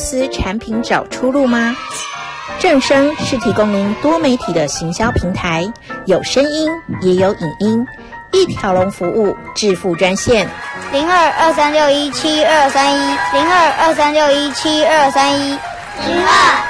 司产品找出路吗？正声是提供您多媒体的行销平台，有声音也有影音，一条龙服务，致富专线 0223617231，0223617231。02